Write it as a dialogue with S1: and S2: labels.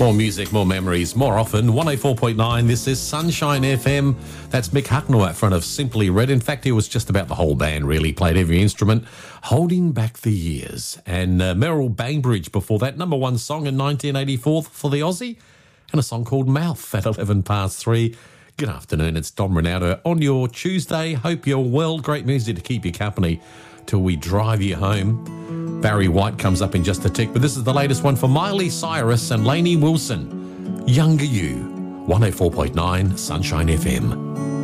S1: More music, more memories, more often. 104.9, this is Sunshine FM. That's Mick Hucknall out front of Simply Red. In fact, it was just about the whole band, really. Played every instrument, holding back the years. And Merrill Bainbridge before that, number one song in 1984 for the Aussie. And a song called Mouth at 11 past 3. Good afternoon, it's Dom Ronaldo on your Tuesday. Hope you're well. Great music to keep you company till we drive you home. Barry White comes up in just a tick, but this is the latest one for Miley Cyrus and Lainey Wilson. Younger You, 104.9 Sunshine FM.